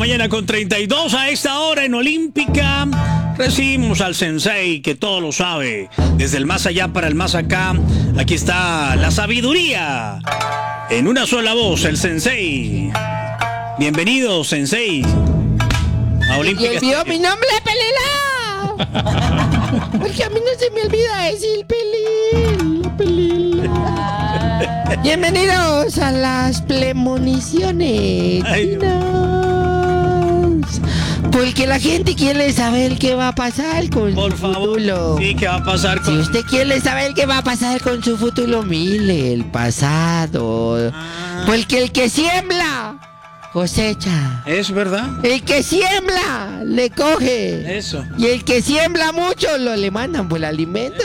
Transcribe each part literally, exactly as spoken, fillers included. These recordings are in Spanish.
mañana con treinta y dos. A esta hora en Olímpica recibimos al sensei que todo lo sabe. Desde el más allá para el más acá. Aquí está la sabiduría. En una sola voz, el sensei. Bienvenido, sensei. A Olímpica. Y olvidó mi nombre, Pelilá. Porque a mí no se me olvida decir Pelín. Pelín. Bienvenidos a las premoniciones. Ay, porque la gente quiere saber qué va a pasar con por su favor. futuro. Sí, ¿qué va a pasar con... Si usted quiere saber qué va a pasar con su futuro, mire el pasado. Ah. Porque el que siembra, cosecha. ¿Es verdad? El que siembra, le coge. Eso. Y el que siembra mucho, lo le mandan por alimentos.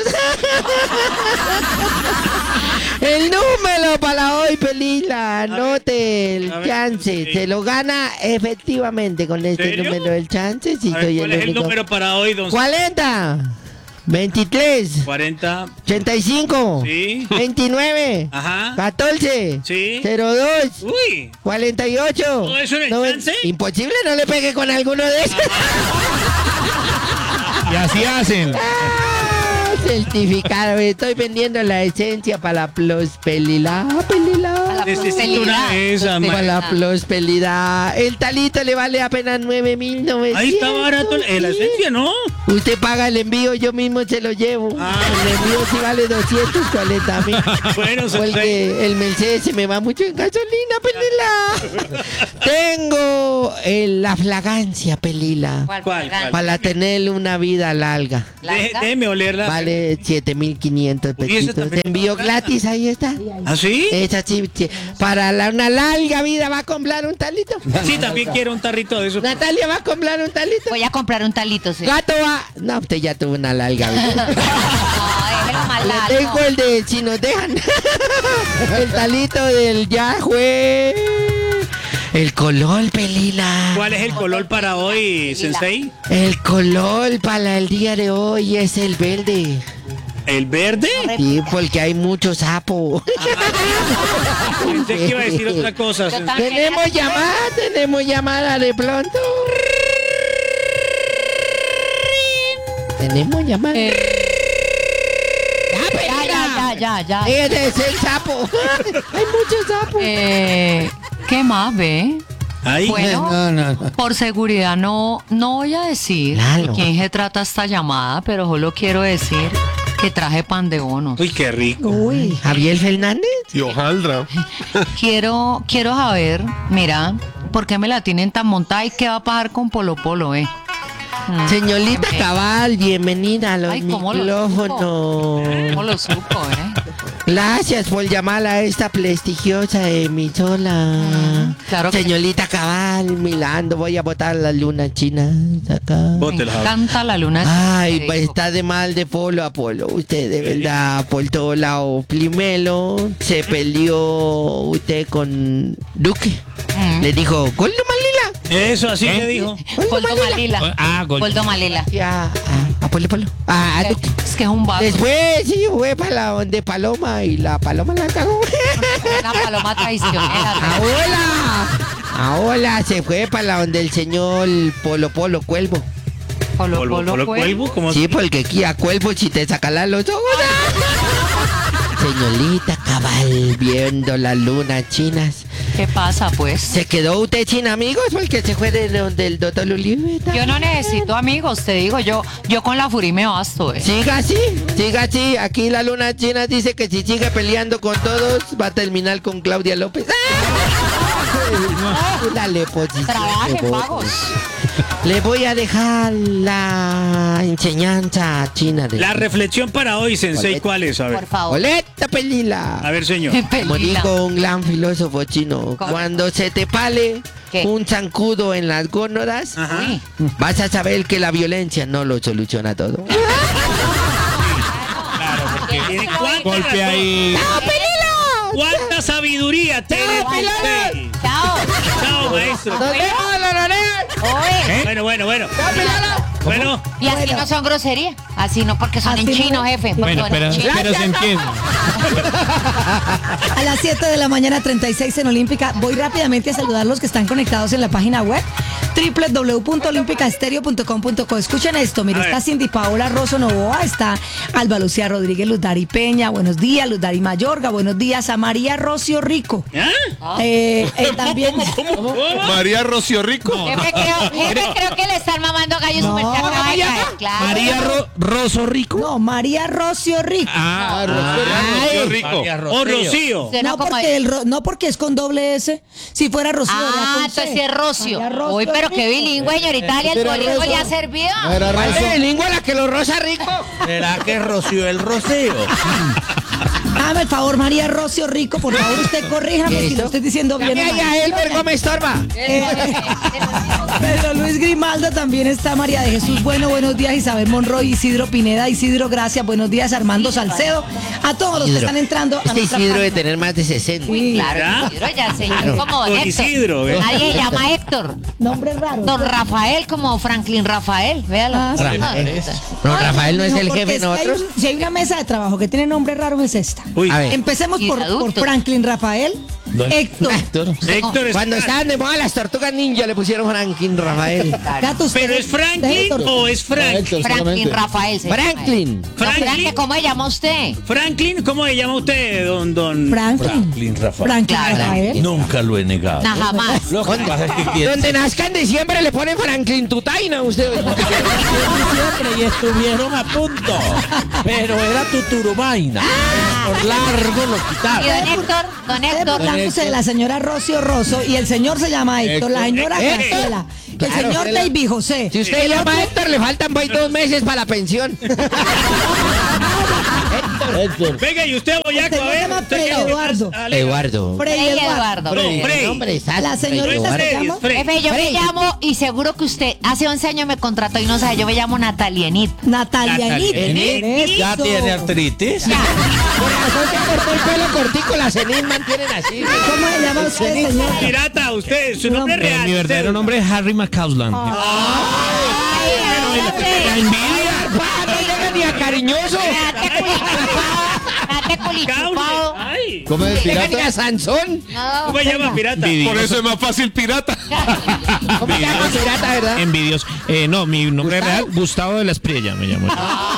El número para hoy, Pelila. Anote el a ver, chance. sí. Se lo gana efectivamente con este ¿Serio? número del chance. Si A ver, soy ¿cuál el es el único. número para hoy, don... cuarenta, veintitrés, cuarenta. ochenta y cinco, Sí. veintinueve, Ajá. catorce, Sí. cero dos, Uy. cuarenta y ocho. ¿Todo eso en el Noven- chance? Imposible, no le pegue con alguno de esos. Y así hacen. Ah, certificado, estoy vendiendo la esencia para la prosperidad, pelila. Necesito una de esas, Para ma- la prosperidad. El talito le vale apenas nueve mil novecientos. Ahí está barato el- la esencia, ¿no? Usted paga el envío, yo mismo se lo llevo. Ah. El envío sí vale doscientos cuarenta mil. Bueno, sensei. Porque el Mercedes se me va mucho en gasolina, pelila. Tengo el- la fragancia, pelila. ¿Cuál, cuál? Para tener una vida larga. Deje- Déjeme olerla. Vale siete mil quinientos Uy, ese pesitos. también Envío está gratis, ahí está. ¿Ah, sí? Esa sí, sí. Para la- una larga vida va a comprar un talito. Sí, también quiero un tarrito de eso. Natalia va a comprar un talito. Voy a comprar un talito, sí. Gato va. No, usted ya tuvo una larga vida. No, déjelo más Le largo. tengo el de si nos dejan. El talito del ya fue. El color, pelila. ¿Cuál es el color para hoy, sensei? El color para el día de hoy es el verde. ¿El verde? Sí, porque hay mucho sapo. Pensé que iba a decir otra cosa. Yo sensei. también. Tenemos llamada, tenemos llamada de pronto. Tenemos llamada. Eh. Ya, Ya, pelila. ya, ya, ya, ya. Ese es el sapo. Hay muchos sapos. Eh, ¿Qué más ve? Ahí. Bueno, No, no, no. por seguridad no, no voy a decir Claro. de quién se trata esta llamada, pero solo quiero decir que traje pan de bonos. Uy, qué rico. Uy, Javier Fernández. Y hojaldra. Quiero, quiero saber, mira, ¿por qué me la tienen tan montada y qué va a pasar con Polo Polo, eh? Mm, Señorita que me- Cabal, bienvenida a los Ay, ¿cómo lo micrófonos. ¿Cómo lo supo, eh? Gracias por llamar a esta prestigiosa emisora. claro que- Señorita Cabal, Milando, voy a botar las lunas chinas acá. Me Bótela. encanta la luna. Ay, que pues dijo. está de mal de polo a polo. Usted de verdad, por todo lado. Primero se peleó usted con Duque. Mm. Le dijo, Goldo Malila. Eso, así ¿Eh? que dijo. Poldo Malila. Ah, gol. Poldo Malila. Ya, a, a polo polo. A, a Duque. Es que es un vaso. Después sí fue para la donde Paloma y la Paloma la cagó. Una paloma traicionera. Ahora, ahora se fue para la donde el señor Polo Polo Cuervo. Polo, Polvo, polo, polo, cuervo. cuelvo, ¿cómo? Sí, porque aquí a Cuervo si te sacan los ojos. Señorita Cabal, viendo las lunas chinas. ¿Qué pasa, pues? ¿Se quedó usted sin amigos porque se fue de donde el doctor Uribe? Yo no necesito amigos, te digo, yo yo con la Furí me basto, eh. Siga así, siga así. Aquí la luna china dice que si sigue peleando con todos, va a terminar con Claudia López. Dale posición. Trabajen, de voto. vagos. Le voy a dejar la enseñanza china de La reflexión para hoy, sensei, ¿cuál es? A ver. Por favor. Oleta pelila. A ver, señor. Como Pelila. dijo un gran filósofo chino, ¿Cómo? cuando se te pale ¿Qué? un zancudo en las gónodas, Ajá. Uy, vas a saber que la violencia no lo soluciona todo. Claro, porque tiene cuánta Golpe razón, ahí. cuánta sabiduría tiene usted. chao. Chao, maestro. ¡Nos vemos, Lorena! Oye, Bueno, bueno, bueno. Bueno, y así no son groserías. Así no, porque son en Así chino, no. jefe. porque Bueno, son pero, en chino. pero se entiende. A las siete de la mañana, treinta y seis en Olímpica. Voy rápidamente a saludar a los que están conectados en la página web. w w w punto olímpica estéreo punto com punto co. Escuchen esto, mire, está Cindy Paola Rosso Novoa, está Alba Lucía Rodríguez, Luz Dari Peña, buenos días, Luz Dari Mayorga, buenos días a María Rocio Rico. ¿Ah? Eh, eh, también. ¿Cómo? ¿Cómo? María Rocío Rico. Jefe, creo, jefe, creo que le están mamando gallo No. super chacal. Claro. María Ro- Rosso Rico. No, María Rocio Rico. Ah, Rocío Rico. María O Rocío. Suena No como- porque, el ro- no porque es con doble S. Si fuera Rocío. era Ah, con C. entonces sí es Rocio. María Rocio Uy, pero Rico. qué bilingüe, señorita. ¿Y el bolígrafo le ha servido? ¿Cuál de bilingüe la que lo rosa rico? ¿Será que Rocío el Rocío? Hágame el favor, María Rocio Rico, por favor, usted corríjame si lo estoy diciendo bien. o Ay, mal. a él, vergo, me estorba. Eh, Pedro Luis Grimaldo, también está María de Jesús. Bueno, buenos días, Isabel Monroy, Isidro Pineda, Isidro, gracias. Buenos días, Armando Salcedo. A todos los que están entrando. a Este nuestra Isidro de página. tener más de sesenta. Sí, Claro, Isidro ya se llama como Don Héctor. Isidro, ¿eh? Nadie se llama Héctor. nombre raro. Don Rafael como Franklin Rafael. Véalo. Ah, sí. Rafael. No, Rafael no es el porque jefe de si hay nosotros. un- si hay una mesa de trabajo que tiene nombre raro, es esta. Uy, A ver. Empecemos Y por, de por adultos. Franklin Rafael. Héctor. Héctor. Héctor es Cuando estaban de moda las tortugas ninja le pusieron Franklin Rafael. Gato, usted- ¿Pero es Franklin Héctor. o es Frank? Franklin Rafael. se llama él. Franklin. Don Franklin. Franklin, ¿cómo se llama usted? Franklin, ¿cómo se llama usted, don don? Franklin. Franklin Rafael. Franklin Claro. Rafael. Nunca lo he negado. No, jamás. Lo que pasa es que quiere- Donde nazca en diciembre le ponen Franklin Tutaina usted. siempre y estuvieron a punto. Pero era tu turubaina. Por largo lo Y quitaron. don Héctor, don Usted Héctor. burlándose de la señora Rocio Rosso y el señor se llama Héctor, la señora Héctor. Graciela, el Claro, señor Graciela. David José. Si usted llama a Héctor, le faltan pues, dos meses para la pensión. Héctor. Venga, y usted, Boyaco, Usted a se ver. llama usted Frei qué- Eduardo. Ale- Eduardo. Frei Frei Eduardo. Eduardo. No, Frei. Hombre, está- La señorita No es se serio, llama es Frei. Jefe, yo me Frei. llamo, y seguro que usted hace once años me contrató y no sabe, yo me llamo Natalienit. Natalia Natalia Enid. Enid. ¿Ya Eso. tiene artritis? Ya. Por razón se cortó el pelo cortico, las cenizas mantienen así. ¿Cómo se llama usted, señor? Pirata, usted, su nombre es Eh, real. Mi verdadero usted. nombre es Harry McCausland. Ay, La envidia. No llega ni a cariñoso. Date culichupado, date culichupado. Ay, ¿Cómo es No llega ni pirata? a Sansón. No, ¿cómo se llama pirata? Por eso es más fácil pirata. ¿Cómo se llama pirata, verdad? Envidioso. Eh, no, mi nombre ¿Gustavo? real, Gustavo de la Espriella me llamo.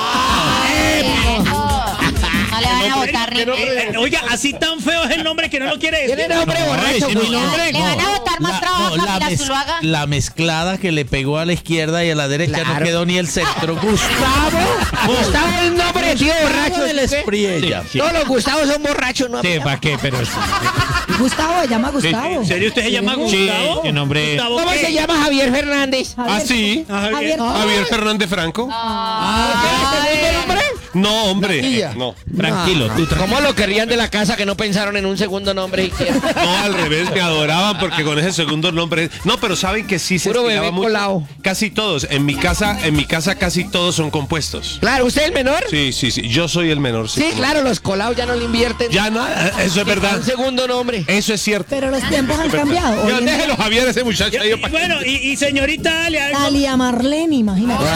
no le van a votar ni. Eh, eh, Oiga, así tan feo es el nombre que no lo quiere decir. Tiene nombre borracho, ese es mi güey. nombre. Le van a botar más trabajo a la, Camila mez- Zuluaga. la mezclada que le pegó a la izquierda y a la derecha Claro. no quedó ni el centro. Gustavo. Gustavo es un nombre de tío borracho. de la Espriella. Sí, Todos los Gustavos son borrachos, ¿no? sí, ¿para qué? Pero es- Gustavo, se llama Gustavo. ¿En serio usted se llama Sí, Gustavo? el nombre- ¿Gustavo ¿Cómo qué? se llama Javier Fernández? Javier- Ah, sí. Ah, Javier- ¿qué? Javier Fernández Franco. ¿Este nombre? No, hombre. No. tranquilo, tú tranquilo. ¿Cómo lo querían de la casa que no pensaron en un segundo nombre siquiera? No, al revés, me adoraban porque con ese segundo nombre. No, pero saben que sí se Puro estilaba bebé mucho. colado. Casi todos. En mi casa, en mi casa casi todos son compuestos. Claro, ¿usted es el menor? Sí, sí, sí. Yo soy el menor. Sí, claro, los colados ya no le invierten. Ya no, eso es verdad. Un segundo nombre. Eso es cierto. Pero los tiempos han cambiado. Hoy Ya, en día- déjelo, Javier, ese muchacho ahí. Y bueno, y, y señorita Dalia, algo- Dalia Marlene, imagínate.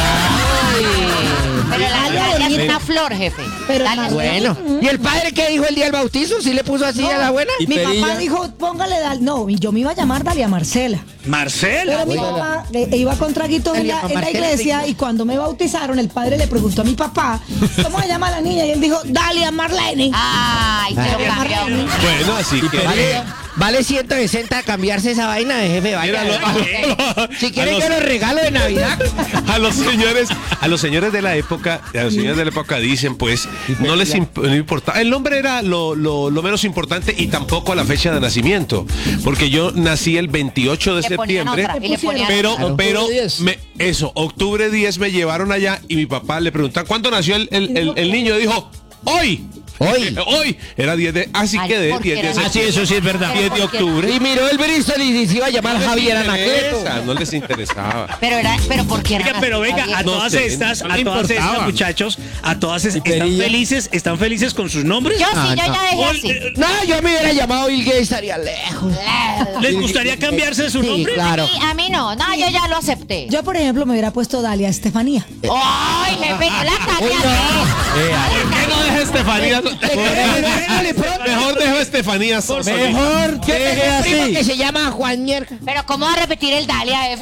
Pero la Dalia es una flor, jefe. Pero Dalia es- Bueno, ¿y el padre qué dijo el día del bautizo? ¿Sí le puso así a la buena? Mi papá dijo, póngale Dal. No, yo me iba a llamar Dalia Marcela. Marcela. Pero mi papá eh, iba con traguitos en Dalia la, en la Marcela, iglesia rico. y cuando me bautizaron, el padre le preguntó a mi papá, ¿cómo se llama la niña? Y él dijo, Dalia Marlene. Ay, se lo cambió. Bueno, así que. Vale, vale ciento sesenta cambiarse esa vaina de jefe. Vaya, Mira, lo- a lo- si a quieren los- yo los regalo de Navidad. A los señores, a los señores de la época, a los señores de la época dicen, pues, no les imp- no importa. El nombre era lo, lo- lo menos importante y tampoco la fecha de nacimiento, porque yo nací el veintiocho de Le ponían septiembre, otra, y le ponían pero, otra. pero, me- eso, octubre diez me llevaron allá y mi papá le preguntan, ¿cuándo nació el, el, el- el niño? Dijo, hoy. Hoy. Hoy. Era diez de, así Ay, que de porque diez de era- Ah, sí, eso sí es verdad. diez de octubre. Y miró el Bristol y se iba a llamar No les Javier Anacleto. interesa, no les interesaba. Pero era, pero ¿por qué era Oiga, pero venga, a No todas sé, estas, no a le todas estas, importaba. muchachos, a todas es- están felices, están felices con sus nombres. Yo sí, Ah, yo no. ya dejé Ol- así. eh, No, yo me hubiera llamado Bill Gates, estaría lejos. ¿Les gustaría cambiarse su Sí, nombre? claro. A mí, a mí no, no, yo ya lo acepté. Yo, por ejemplo, me hubiera puesto Dalia Estefanía. Ay, jefe, no la Uy, cambiaste. no. ¿Por qué no deja Estefanía? Mejor dejo a Estefanía Sosa. Mejor que deje Primo que así. se llama Juan Mierda. Pero ¿cómo va a repetir el Dalia, jefe?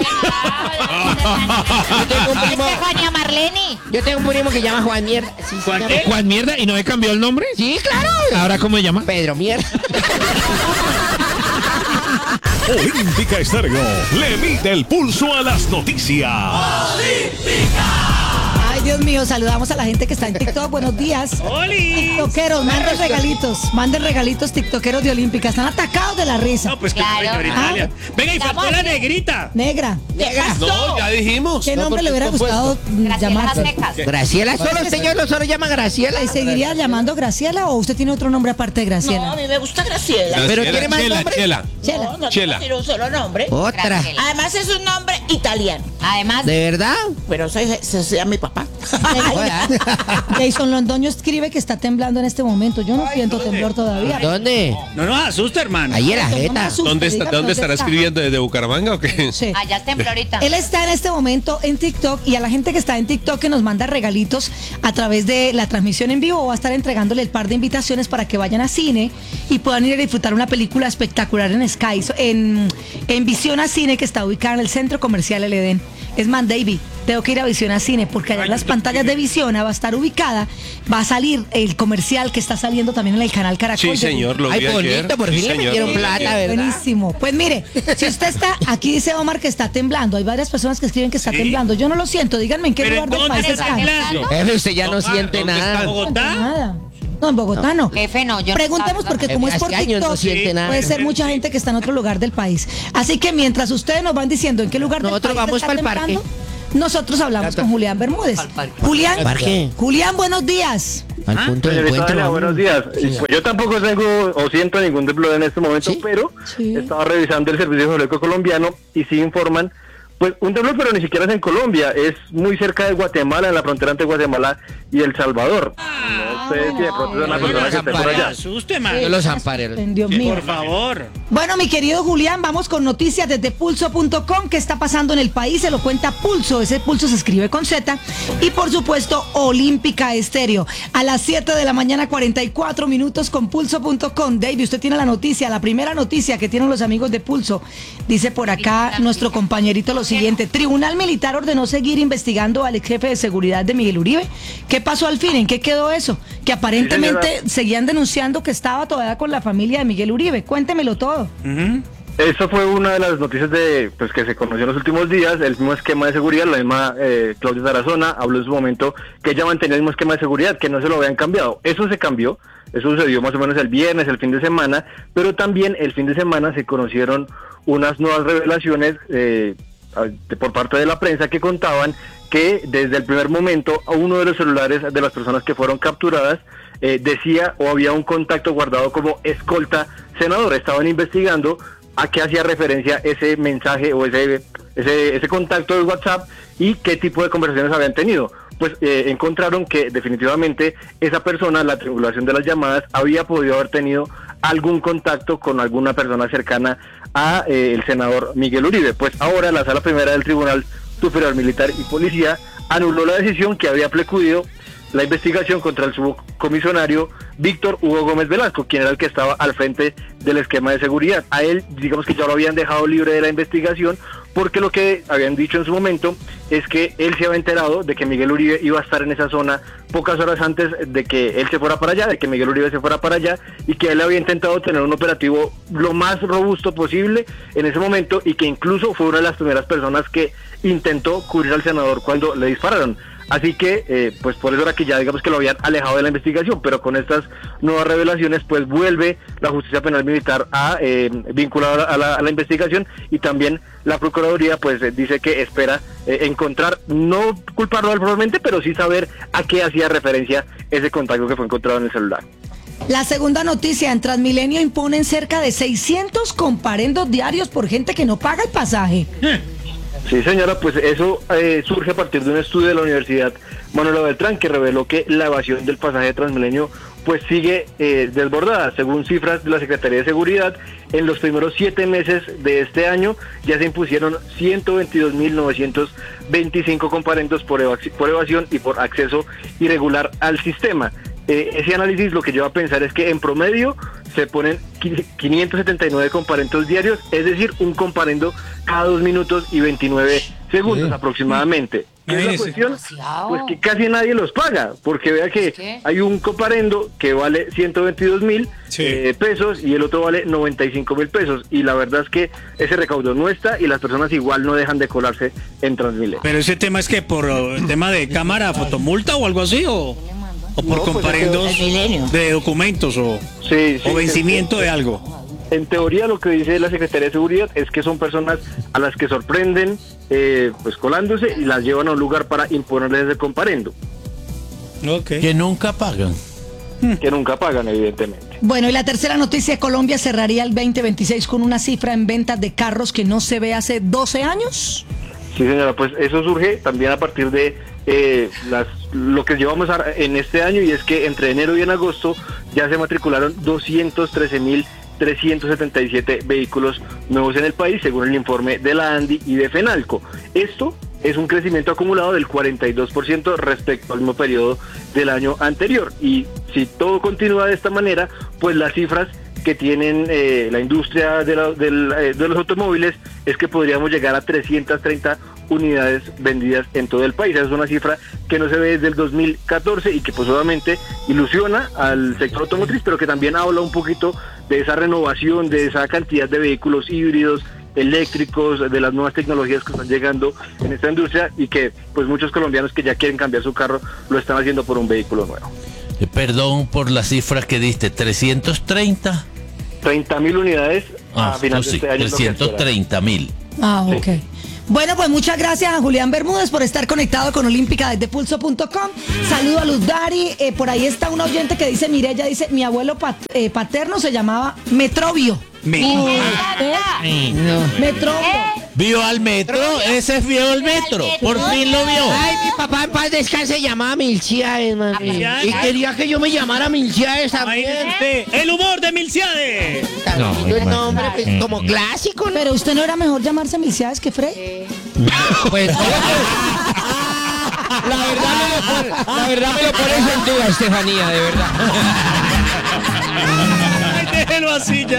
Yo tengo un primo, Estefanía Marleni. yo tengo un primo que se llama Juan Mierda. Sí, ¿Juan se qué? llama- Juan Mierda, ¿y no le cambió el nombre? Sí, claro. ¿Ahora cómo se llama? Pedro Mierda. Olímpica Estéreo le mide el pulso a las noticias. Ay, Dios mío, saludamos a la gente que está en TikTok. Buenos días. ¡Oli! TikTokeros, manden regalitos. Manden regalitos tiktokeros de Olímpica. Están atacados de la risa. No, pues que Claro. señorita Italia. Venga, y Estamos faltó la bien. negrita. Negra. No, ya dijimos. ¿Qué nombre le hubiera gustado mm, Graciela llamarse? Secas. Graciela, solo el señor lo solo llama Graciela. ¿Y seguiría llamando Graciela o usted tiene otro nombre aparte de No, a Graciela? mí me gusta Graciela. Pero Chela, tiene más Chela, nombre. Chela. Chela. No, no Chela. tiene un solo nombre. Otra. Graciela. Además es un nombre italiano. Además, ¿De verdad? Pero se, se, se llama mi papá. Hola. Jason Londoño escribe que está temblando en este momento. Yo no siento temblor todavía. ¿Dónde? No nos asusta, hermano. Ahí en la No me jeta. asuste, ¿Dónde, está, dígame ¿Dónde estará escribiendo? ¿Desde Bucaramanga o qué? Sí. allá tembló ahorita. Él está en este momento en TikTok y a la gente que está en TikTok que nos manda regalitos a través de la transmisión en vivo va a estar entregándole el par de invitaciones para que vayan a cine y puedan ir a disfrutar una película espectacular en Sky, en, en Visión a Cine, que está ubicada en el Centro Comercial El Edén. Es man, David, tengo que ir a Visión a Cine porque allá en las pantallas de Visiona va a estar ubicada, va a salir el comercial que está saliendo también en el canal Caracol. Sí, señor, lo Ay, vi ayer. bonito, por Sí, fin le señor, metieron lo vi plata, ayer. ¿verdad? Buenísimo. Pues mire, si usted está, aquí dice Omar que está temblando. Hay varias personas que escriben que está Sí. temblando. Yo no lo siento. Díganme en qué ¿Pero lugar en del dónde país está está. temblando? Jefe, usted ya no Omar, siente ¿dónde nada. está? ¿Bogotá? Nada. No, en Bogotá no. Jefe, no, yo no Preguntemos estaba, porque ¿verdad? como es por Hace años no TikTok, siente nada. puede ser mucha gente que está en otro lugar del país. Así que mientras ustedes nos van diciendo en qué lugar Nosotros del país vamos está pa'l parque. temblando, nosotros hablamos con Julián Bermúdez. Julián, ¿Parque? Julián, buenos días. Al punto de Señorita encuentro. Ana, buenos días. Pues yo tampoco tengo o siento ningún temblor en este momento, ¿Sí? pero Sí. estaba revisando el Servicio Geológico Colombiano y sí informan, pues un temblor, pero ni siquiera es en Colombia, es muy cerca de Guatemala, en la frontera entre Guatemala y El Salvador. No sé si de pronto es una No persona nos que esté por allá. asuste, man. Yo los amparé. Dios mío. Por favor. Bueno, mi querido Julián, vamos con noticias desde pulso punto com. ¿Qué está pasando en el país? Se lo cuenta Pulso. Ese Pulso se escribe con Z. Y por supuesto, Olímpica Estéreo. A las siete de la mañana, cuarenta y cuatro minutos con pulso punto com. David, usted tiene la noticia, la primera noticia que tienen los amigos de Pulso. Dice por acá nuestro compañerito lo siguiente. Tribunal Militar ordenó seguir investigando al ex jefe de seguridad de Miguel Uribe. ¿Qué pasó al fin? ¿En qué quedó eso? Que aparentemente señora. seguían denunciando que estaba todavía con la familia de Miguel Uribe. Cuéntemelo todo. Eso fue una de las noticias de pues que se conoció en los últimos días, el mismo esquema de seguridad, la misma eh, Claudia Tarazona habló en su momento que ella mantenía el mismo esquema de seguridad, que no se lo habían cambiado. Eso se cambió, eso sucedió más o menos el viernes, el fin de semana, pero también el fin de semana se conocieron unas nuevas revelaciones eh, de- por parte de la prensa que contaban que desde el primer momento a uno de los celulares de las personas que fueron capturadas eh, decía o había un contacto guardado como escolta senador. Estaban investigando a qué hacía referencia ese mensaje o ese, ese, ese contacto de WhatsApp y qué tipo de conversaciones habían tenido. Pues eh, encontraron que definitivamente esa persona, la triangulación de las llamadas, había podido haber tenido algún contacto con alguna persona cercana a eh, el senador Miguel Uribe. Pues ahora la Sala Primera del Tribunal Superior Militar y Policía anuló la decisión que había precluido la investigación contra el subcomisionario Víctor Hugo Gómez Velasco, quien era el que estaba al frente del esquema de seguridad. A él, digamos que ya lo habían dejado libre de la investigación, porque lo que habían dicho en su momento es que él se había enterado de que Miguel Uribe iba a estar en esa zona pocas horas antes de que él se fuera para allá, de que Miguel Uribe se fuera para allá, y que él había intentado tener un operativo lo más robusto posible en ese momento, y que incluso fue una de las primeras personas que intentó cubrir al senador cuando le dispararon. Así que, eh, pues por eso era que ya digamos que lo habían alejado de la investigación, pero con estas nuevas revelaciones, pues vuelve la justicia penal militar a eh, vincular a la, a la investigación, y también la Procuraduría pues eh, dice que espera eh, encontrar, no culparlo probablemente, pero sí saber a qué hacía referencia ese contacto que fue encontrado en el celular. La segunda noticia, en Transmilenio imponen cerca de seiscientos comparendos diarios por gente que no paga el pasaje. Sí, señora, pues eso eh, surge a partir de un estudio de la Universidad Manuela Beltrán que reveló que la evasión del pasaje de Transmilenio pues sigue eh, desbordada. Según cifras de la Secretaría de Seguridad, en los primeros siete meses de este año ya se impusieron ciento veintidós mil novecientos veinticinco comparendos por, eva- por evasión y por acceso irregular al sistema. eh, ese análisis lo que lleva a pensar es que en promedio se ponen quinientos setenta y nueve comparendos diarios, es decir, un comparendo cada dos minutos y veintinueve segundos sí. aproximadamente. ¿Qué es la cuestión? Pues que casi nadie los paga, porque vea que ¿Qué? hay un comparendo que vale ciento veintidós mil sí. eh, pesos y el otro vale noventa y cinco mil pesos, y la verdad es que ese recaudo no está y las personas igual no dejan de colarse en Transmilenio. Pero ese tema es que por el tema de cámara, fotomulta o algo así, o, o por no, comparendos pues de documentos o, sí, sí, o vencimiento sí, de algo. En teoría lo que dice la Secretaría de Seguridad es que son personas a las que sorprenden eh, pues colándose y las llevan a un lugar para imponerles ese comparendo. Okay. Que nunca pagan. Que nunca pagan, evidentemente. Bueno, y la tercera noticia, Colombia cerraría el veinte veintiséis con una cifra en ventas de carros que no se ve hace doce años. Sí, señora, pues eso surge también a partir de eh, las lo que llevamos a, en este año, y es que entre enero y en agosto ya se matricularon doscientos trece mil trescientos setenta y siete vehículos nuevos en el país, según el informe de la ANDI y de FENALCO. Esto es un crecimiento acumulado del cuarenta y dos por ciento respecto al mismo periodo del año anterior, y si todo continúa de esta manera, pues las cifras que tienen eh, la industria de, la, de, la, de los automóviles es que podríamos llegar a trescientas treinta unidades vendidas en todo el país. Esa es una cifra que no se ve desde el dos mil catorce y que pues obviamente ilusiona al sector automotriz, pero que también habla un poquito de esa renovación, de esa cantidad de vehículos híbridos, eléctricos, de las nuevas tecnologías que están llegando en esta industria, y que pues muchos colombianos que ya quieren cambiar su carro lo están haciendo por un vehículo nuevo. Eh, perdón por las cifras que diste, trescientos treinta. treinta mil unidades ah, a final sí, de este año. trescientos treinta mil. Ah, ok. Sí. Bueno, pues muchas gracias a Julián Bermúdez por estar conectado con Olímpica desde pulso punto com. Saludo a Luz Dari. Eh, por ahí está un oyente que dice, mire, ella dice, mi abuelo pat, eh, paterno se llamaba Metrobio. Me... ¿Eh? No. Metrobio. ¿Eh? ¿Vio al metro? Ese es vio al metro. Por fin lo vio. Ay, mi papá en paz descanse se llamaba Milciades, mami. Y quería que yo me llamara Milciades también. El humor de Milciades. No, el nombre, pues, como clásico, ¿no? Pero usted no era mejor llamarse Milciades que Frey. Pues la verdad me lo pone, la verdad me lo pones en duda, Estefanía, de verdad. Ay, déjelo así ya.